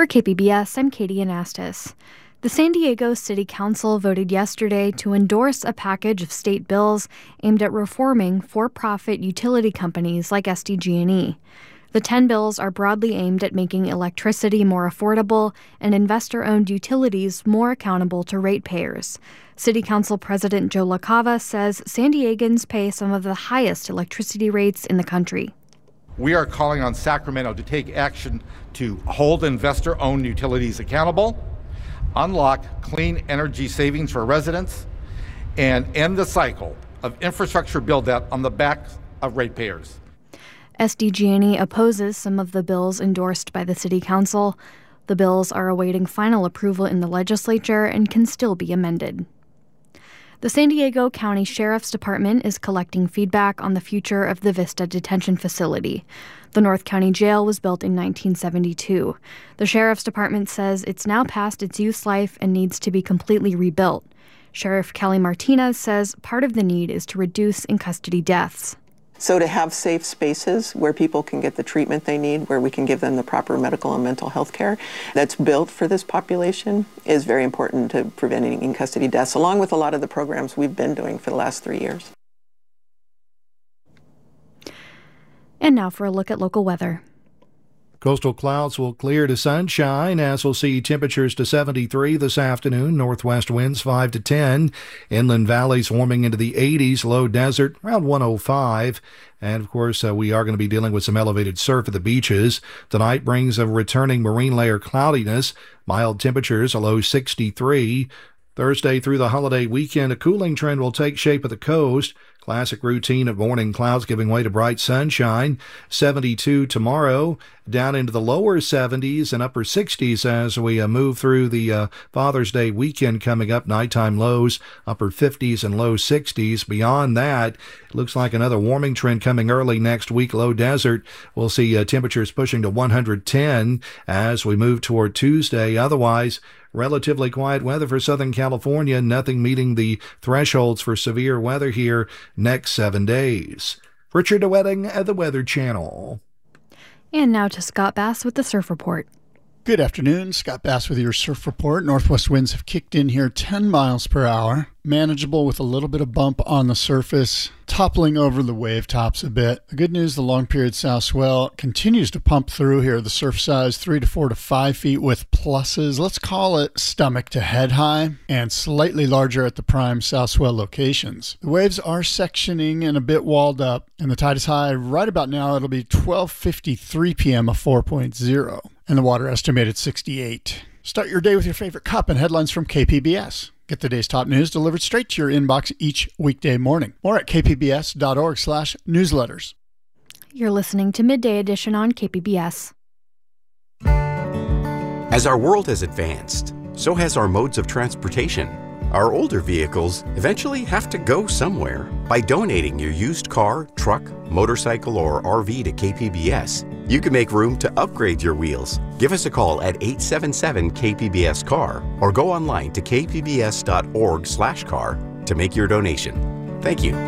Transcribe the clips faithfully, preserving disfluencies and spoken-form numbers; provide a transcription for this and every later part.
For K P B S, I'm Katie Anastas. The San Diego City Council voted yesterday to endorse a package of state bills aimed at reforming for-profit utility companies like S D G and E. The ten bills are broadly aimed at making electricity more affordable and investor-owned utilities more accountable to ratepayers. City Council President Joe LaCava says San Diegans pay some of the highest electricity rates in the country. We are calling on Sacramento to take action to hold investor-owned utilities accountable, unlock clean energy savings for residents, and end the cycle of infrastructure build-out on the backs of ratepayers. S D G and E opposes some of the bills endorsed by the City Council. The bills are awaiting final approval in the legislature and can still be amended. The San Diego County Sheriff's Department is collecting feedback on the future of the Vista Detention Facility. The North County Jail was built in nineteen seventy-two. The Sheriff's Department says it's now past its use life and needs to be completely rebuilt. Sheriff Kelly Martinez says part of the need is to reduce in-custody deaths. So to have safe spaces where people can get the treatment they need, where we can give them the proper medical and mental health care that's built for this population is very important to preventing in-custody deaths, along with a lot of the programs we've been doing for the last three years. And now for a look at local weather. Coastal clouds will clear to sunshine as we'll see temperatures to seventy-three this afternoon. Northwest winds five to ten. Inland valleys warming into the eighties. Low desert around one oh five. And, of course, uh, we are going to be dealing with some elevated surf at the beaches. Tonight brings a returning marine layer cloudiness. Mild temperatures, a low sixty-three. Thursday through the holiday weekend, a cooling trend will take shape at the coast. Classic routine of morning clouds giving way to bright sunshine. seventy-two tomorrow, down into the lower seventies and upper sixties as we uh, move through the uh, Father's Day weekend coming up. Nighttime lows, upper fifties and low sixties. Beyond that, it looks like another warming trend coming early next week. Low desert, we'll see uh, temperatures pushing to one hundred ten as we move toward Tuesday. Otherwise, relatively quiet weather for Southern California, nothing meeting the thresholds for severe weather here next seven days. Richard DeWetting at the Weather Channel. And now to Scott Bass with the Surf Report. Good afternoon, Scott Bass with your Surf Report. Northwest winds have kicked in here ten miles per hour, manageable with a little bit of bump on the surface, toppling over the wave tops a bit. The good news, the long period south swell continues to pump through here. The surf size three to four to five feet with pluses. Let's call it stomach to head high and slightly larger at the prime south swell locations. The waves are sectioning and a bit walled up, and the tide is high right about now. It'll be twelve fifty-three p.m. of four point oh. And the water estimated sixty-eight. Start your day with your favorite cup and headlines from K P B S. Get the day's top news delivered straight to your inbox each weekday morning. More at kpbs.org slash newsletters. You're listening to Midday Edition on K P B S. As our world has advanced, so has our modes of transportation. Our older vehicles eventually have to go somewhere. By donating your used car, truck, motorcycle, or R V to K P B S, you can make room to upgrade your wheels. Give us a call at eight seven seven K P B S car or go online to kpbs.org slash car to make your donation. Thank you.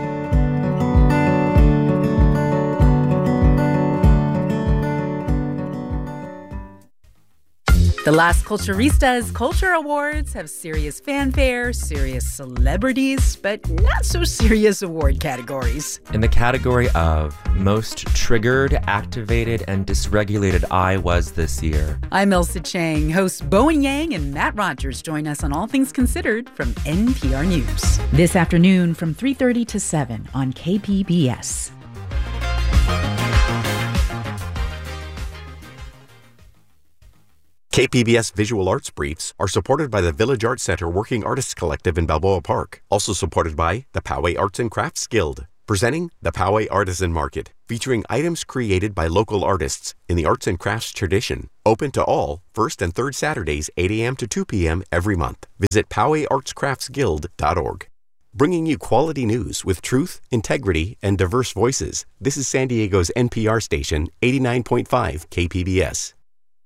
The Las Culturistas Culture Awards have serious fanfare, serious celebrities, but not so serious award categories. In the category of Most Triggered, Activated, and Dysregulated I Was this year. I'm Elsa Chang. Hosts Bowen Yang and Matt Rogers join us on All Things Considered from N P R News. This afternoon from three thirty to seven on K P B S. K P B S Visual Arts Briefs are supported by the Village Arts Center Working Artists Collective in Balboa Park. Also supported by the Poway Arts and Crafts Guild. Presenting the Poway Artisan Market, featuring items created by local artists in the arts and crafts tradition. Open to all, first and third Saturdays, eight a.m. to two p.m. every month. Visit poway arts crafts guild dot org. Bringing you quality news with truth, integrity, and diverse voices. This is San Diego's N P R station, eighty-nine point five K P B S.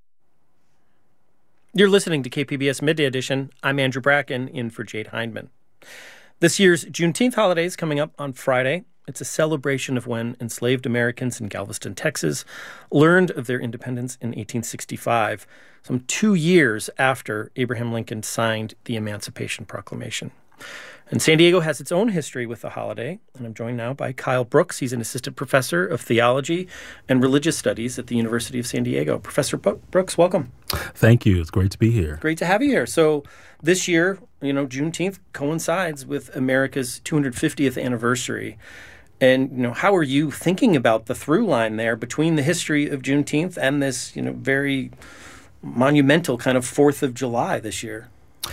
You're listening to K P B S Midday Edition. I'm Andrew Bracken, in for Jade Hindman. This year's Juneteenth holiday is coming up on Friday, It's a celebration of when enslaved Americans in Galveston, Texas, learned of their independence in eighteen sixty-five, some two years after Abraham Lincoln signed the Emancipation Proclamation. And San Diego has its own history with the holiday, and I'm joined now by Kyle Brooks. He's an assistant professor of theology and religious studies at the University of San Diego. Professor Brooks, welcome. Thank you. It's great to be here. Great to have you here. So this year, you know, Juneteenth coincides with America's two hundred fiftieth anniversary. And, you know, how are you thinking about the through line there between the history of Juneteenth and this, you know, very monumental kind of fourth of July this year?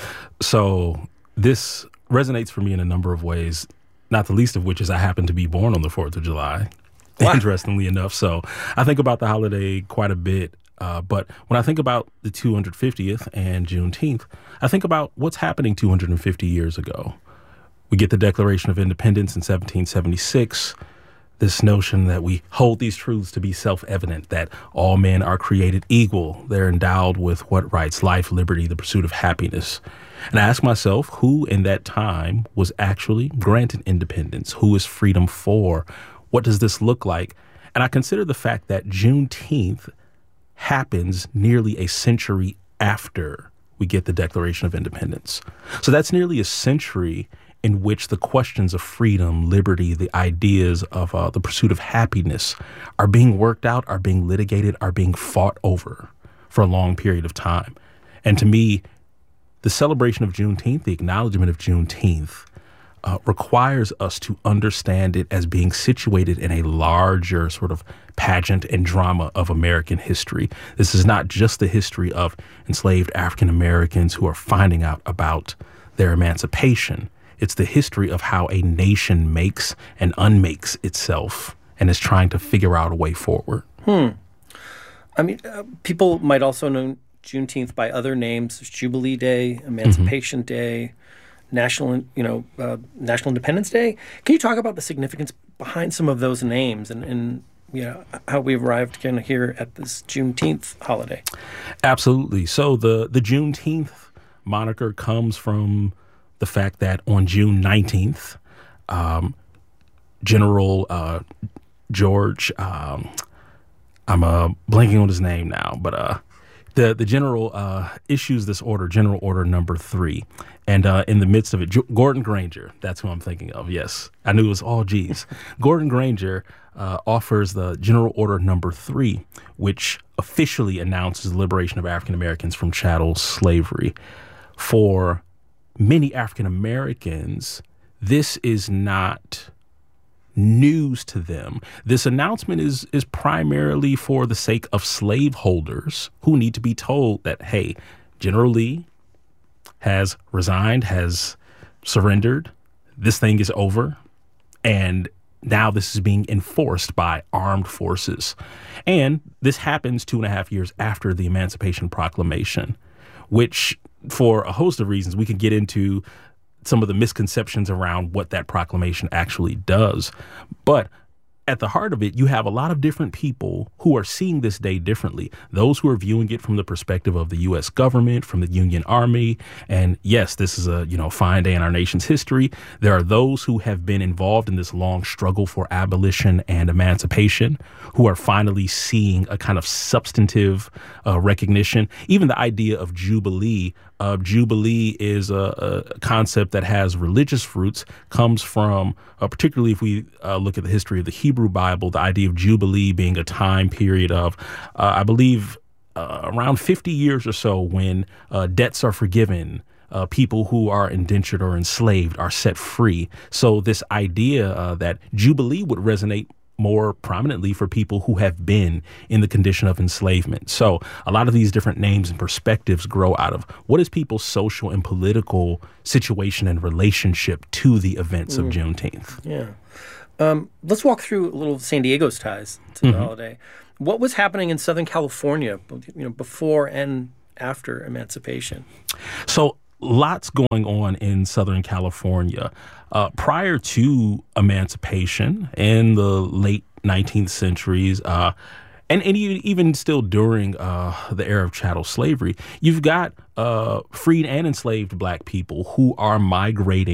So this resonates for me in a number of ways, not the least of which is I happen to be born on the fourth of July, wow. Interestingly enough. So I think about the holiday quite a bit. Uh, but when I think about the two hundred fiftieth and Juneteenth, I think about what's happening two hundred fifty years ago. We get the Declaration of Independence in seventeen seventy-six, this notion that we hold these truths to be self-evident, that all men are created equal. They're endowed with what rights? Life, liberty, the pursuit of happiness. And I ask myself, who in that time was actually granted independence? Who is freedom for? What does this look like? And I consider the fact that Juneteenth happens nearly a century after we get the Declaration of Independence. So that's nearly a century in which the questions of freedom, liberty, the ideas of uh, the pursuit of happiness are being worked out, are being litigated, are being fought over for a long period of time. And to me, the celebration of Juneteenth, the acknowledgement of Juneteenth, uh, requires us to understand it as being situated in a larger sort of pageant and drama of American history. This is not just the history of enslaved African Americans who are finding out about their emancipation. It's the history of how a nation makes and unmakes itself and is trying to figure out a way forward. Hmm. I mean, uh, people might also know Juneteenth by other names: Jubilee Day, Emancipation mm-hmm. Day, National, you know, uh, National Independence Day. Can you talk about the significance behind some of those names and, and you know, how we arrived kind of here at this Juneteenth holiday? Absolutely. So the the Juneteenth moniker comes from the fact that on June nineteenth, um, General uh, George, um, I'm uh, blanking on his name now, but uh, the the general uh, issues this order, General Order Number Three, and uh, in the midst of it, G- Gordon Granger, that's who I'm thinking of. Yes, I knew it was all G's. Gordon Granger uh, offers the General Order Number Three, which officially announces the liberation of African Americans from chattel slavery. For many African Americans, this is not news to them. This announcement is is primarily for the sake of slaveholders who need to be told that, hey, General Lee has resigned, has surrendered. This thing is over. And now this is being enforced by armed forces. And this happens two and a half years after the Emancipation Proclamation, which, for a host of reasons, we can get into some of the misconceptions around what that proclamation actually does. But at the heart of it, you have a lot of different people who are seeing this day differently. Those who are viewing it from the perspective of the U S government, from the Union Army. And yes, this is a, you know, fine day in our nation's history. There are those who have been involved in this long struggle for abolition and emancipation who are finally seeing a kind of substantive uh, recognition. Even the idea of Jubilee. Uh, Jubilee is a, a concept that has religious roots, comes from, uh, particularly if we uh, look at the history of the Hebrew Bible, the idea of Jubilee being a time period of, uh, I believe, uh, around fifty years or so when uh, debts are forgiven. Uh, people who are indentured or enslaved are set free. So this idea uh, that Jubilee would resonate more prominently for people who have been in the condition of enslavement. So a lot of these different names and perspectives grow out of what is people's social and political situation and relationship to the events mm. of Juneteenth. Yeah. Um, let's walk through a little of San Diego's ties to mm-hmm. the holiday. What was happening in Southern California, you know, before and after emancipation? So lots going on in Southern California. Uh, prior to emancipation in the late nineteenth centuries, uh, and, and even still during uh, the era of chattel slavery, you've got uh, freed and enslaved black people who are migrating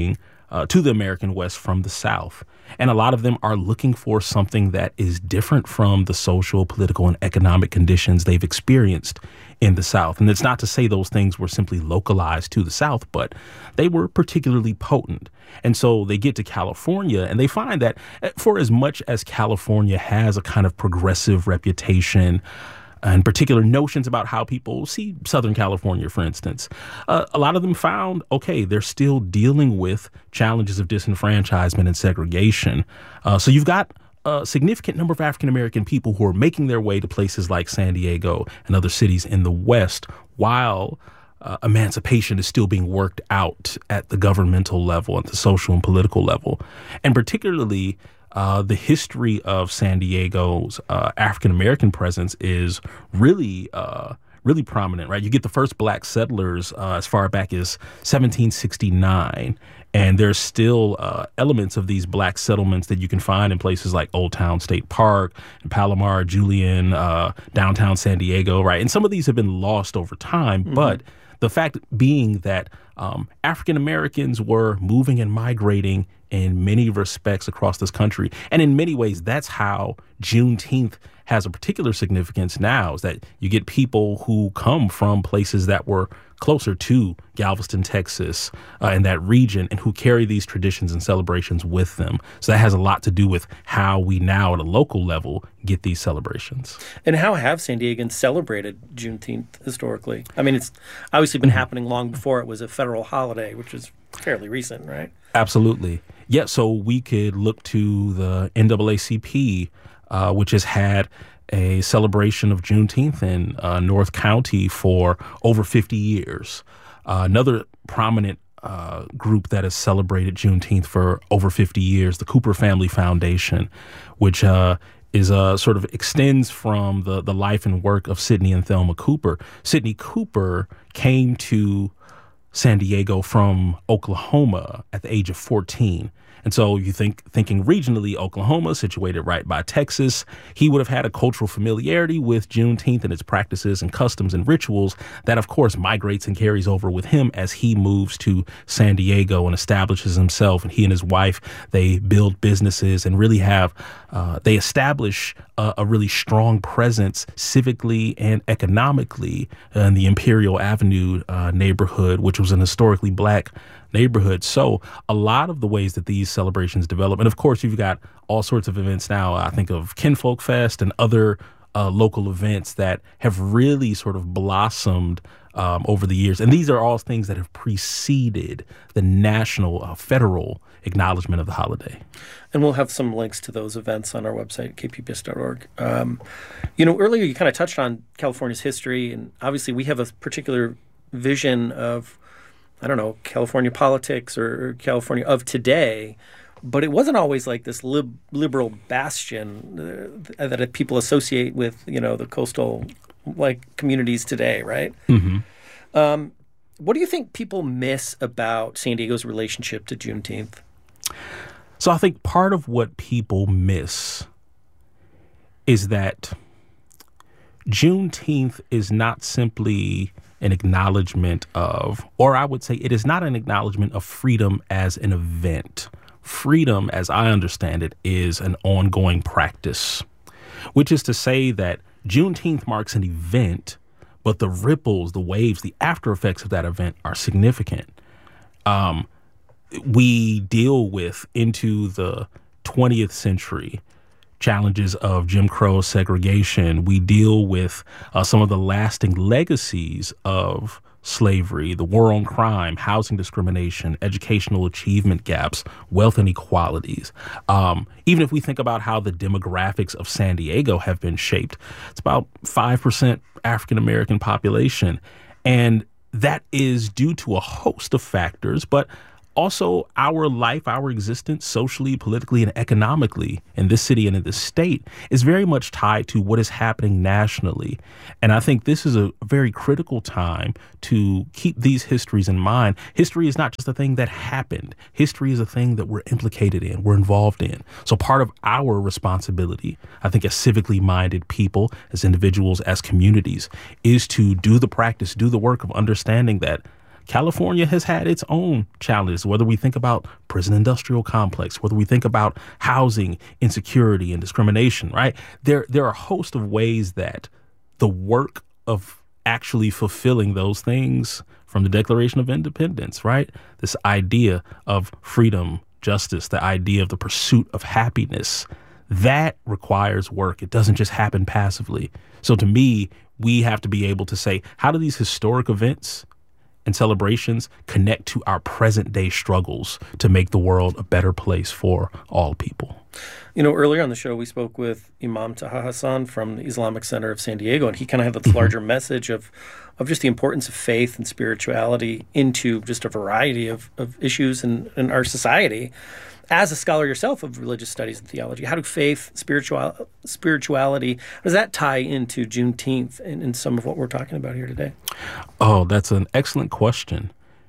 uh, to the American West from the South. And a lot of them are looking for something that is different from the social, political, and economic conditions they've experienced in the South. And it's not to say those things were simply localized to the South, but they were particularly potent. And so they get to California and they find that for as much as California has a kind of progressive reputation and particular notions about how people see Southern California, for instance, uh, a lot of them found, okay, they're still dealing with challenges of disenfranchisement and segregation. Uh, so you've got a significant number of African-American people who are making their way to places like San Diego and other cities in the West while uh, emancipation is still being worked out at the governmental level, at the social and political level. And particularly Uh, the history of San Diego's uh, African-American presence is really, uh, really prominent, right? You get the first black settlers uh, as far back as seventeen sixty-nine, and there's still uh, elements of these black settlements that you can find in places like Old Town State Park, and Palomar, Julian, uh, downtown San Diego, right? And some of these have been lost over time, mm-hmm. but the fact being that um, African-Americans were moving and migrating in many respects across this country. And in many ways, that's how Juneteenth has a particular significance now, is that you get people who come from places that were closer to Galveston, Texas, uh, and that region, and who carry these traditions and celebrations with them. So that has a lot to do with how we now at a local level get these celebrations. And how have San Diegans celebrated Juneteenth historically? I mean, it's obviously been mm-hmm. happening long before it was a federal holiday, which is fairly recent, right? Absolutely. Yeah, so we could look to the N double A C P, uh, which has had a celebration of Juneteenth in uh, North County for over fifty years. Uh, another prominent uh, group that has celebrated Juneteenth for over fifty years, the Cooper Family Foundation, which uh, is uh, sort of extends from the, the life and work of Sidney and Thelma Cooper. Sidney Cooper came to San Diego from Oklahoma at the age of fourteen. And so you think thinking regionally, Oklahoma, situated right by Texas, he would have had a cultural familiarity with Juneteenth and its practices and customs and rituals that, of course, migrates and carries over with him as he moves to San Diego and establishes himself. And he and his wife, they build businesses and really have, uh, they establish a, a really strong presence civically and economically in the Imperial Avenue uh, neighborhood, which was an historically black neighborhood. So a lot of the ways that these celebrations develop, and of course you've got all sorts of events now. I think of Kinfolk Fest and other uh, local events that have really sort of blossomed um, over the years. And these are all things that have preceded the national, uh, federal acknowledgement of the holiday. And we'll have some links to those events on our website, k p b s dot org. Um, you know, earlier you kind of touched on California's history, and obviously we have a particular vision of, I don't know, California politics or California of today, but it wasn't always like this lib- liberal bastion uh, that people associate with, you know, the coastal like communities today, right? Mm-hmm. Um, what do you think people miss about San Diego's relationship to Juneteenth? So I think part of what people miss is that Juneteenth is not simply an acknowledgement of, or I would say it is not an acknowledgement of freedom as an event. Freedom, as I understand it, is an ongoing practice, which is to say that Juneteenth marks an event, but the ripples, the waves, the after effects of that event are significant. Um, we deal with into the twentieth century challenges of Jim Crow segregation. We deal with uh, some of the lasting legacies of slavery, the war on crime, housing discrimination, educational achievement gaps, wealth inequalities. Um, even if we think about how the demographics of San Diego have been shaped, it's about five percent African-American population. And that is due to a host of factors, but also our life, our existence socially, politically, and economically in this city and in this state is very much tied to what is happening nationally. And I think this is a very critical time to keep these histories in mind. History is not just a thing that happened. History is a thing that we're implicated in, we're involved in. So part of our responsibility, I think, as civically minded people, as individuals, as communities, is to do the practice, do the work of understanding that California has had its own challenges, whether we think about prison industrial complex, whether we think about housing insecurity and discrimination, right? There, there are a host of ways that the work of actually fulfilling those things from the Declaration of Independence, right? This idea of freedom, justice, the idea of the pursuit of happiness, that requires work. It doesn't just happen passively. So to me, we have to be able to say, how do these historic events and celebrations connect to our present day struggles to make the world a better place for all people? You know, earlier on the show, we spoke with Imam Taha Hassan from the Islamic Center of San Diego, and he kind of had this mm-hmm. larger message of of just the importance of faith and spirituality into just a variety of, of issues in, in our society. As a scholar yourself of religious studies and theology, how do faith, spiritual, spirituality, how does that tie into Juneteenth and, and some of what we're talking about here today? Oh, that's an excellent question.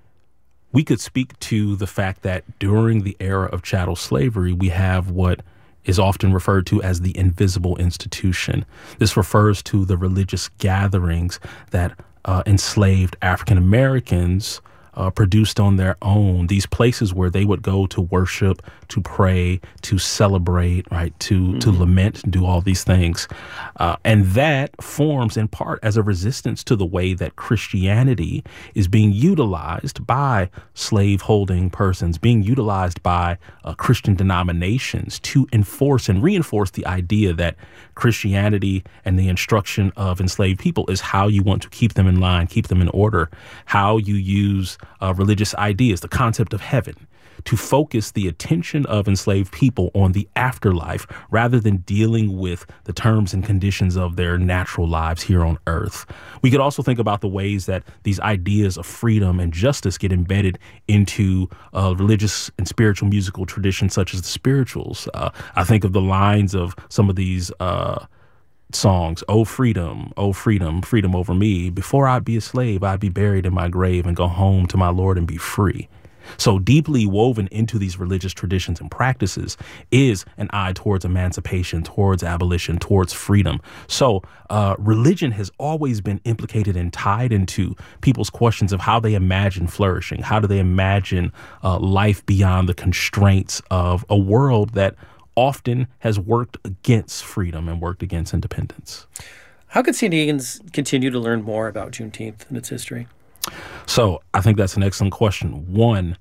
We could speak to the fact that during the era of chattel slavery, we have what is often referred to as the invisible institution. This refers to the religious gatherings that uh, enslaved African Americans Uh, produced on their own, these places where they would go to worship, to pray, to celebrate, right, to mm-hmm. to lament, and do all these things. Uh, and that forms in part as a resistance to the way that Christianity is being utilized by slave-holding persons, being utilized by uh, Christian denominations to enforce and reinforce the idea that Christianity and the instruction of enslaved people is how you want to keep them in line, keep them in order, how you use Uh, religious ideas, the concept of heaven, to focus the attention of enslaved people on the afterlife rather than dealing with the terms and conditions of their natural lives here on earth. We could also think about the ways that these ideas of freedom and justice get embedded into uh, religious and spiritual musical traditions such as the spirituals. Uh, I think of the lines of some of these uh songs, "Oh freedom, oh freedom, freedom over me. Before I'd be a slave, I'd be buried in my grave and go home to my Lord and be free." So deeply woven into these religious traditions and practices is an eye towards emancipation, towards abolition, towards freedom. So uh, religion has always been implicated and tied into people's questions of how they imagine flourishing, how do they imagine uh, life beyond the constraints of a world that often has worked against freedom and worked against independence. How could San Diegans continue to learn more about Juneteenth and its history? So I think that's an excellent question. One,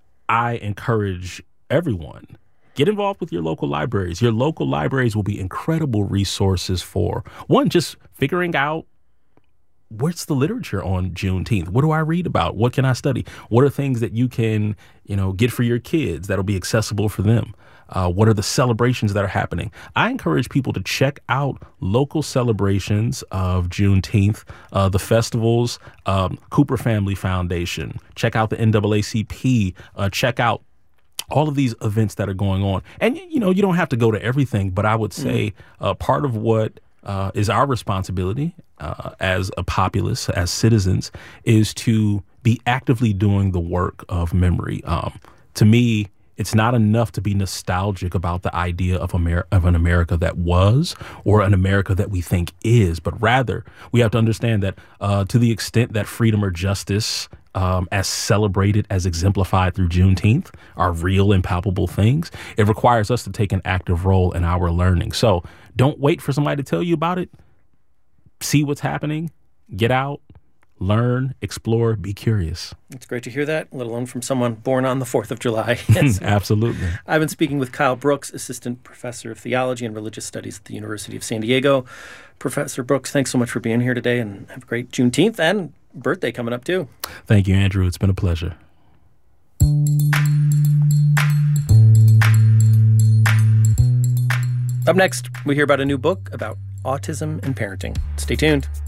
I encourage everyone, get involved with your local libraries. Your local libraries will be incredible resources for, one, just figuring out what's the literature on Juneteenth? What do I read about? What can I study? What are things that you can, you know, get for your kids that'll be accessible for them? Uh, what are the celebrations that are happening? I encourage people to check out local celebrations of Juneteenth, uh, the festivals, um, Cooper Family Foundation, check out the N double A C P, uh, check out all of these events that are going on. And, you know, you don't have to go to everything, but I would say uh, part of what uh, is our responsibility uh, as a populace, as citizens, is to be actively doing the work of memory. Um, to me, it's not enough to be nostalgic about the idea of, Amer- of an America that was or an America that we think is, but rather we have to understand that uh, to the extent that freedom or justice, um, as celebrated, as exemplified through Juneteenth, are real and palpable things, it requires us to take an active role in our learning. So don't wait for somebody to tell you about it. See what's happening, get out, learn, explore, be curious. It's great to hear that, let alone from someone born on the fourth of July. Absolutely. I've been speaking with Kyle Brooks, Assistant Professor of Theology and Religious Studies at the University of San Diego. Professor Brooks, thanks so much for being here today, and have a great Juneteenth and birthday coming up, too. Thank you, Andrew. It's been a pleasure. Up next, we hear about a new book about autism and parenting. Stay tuned.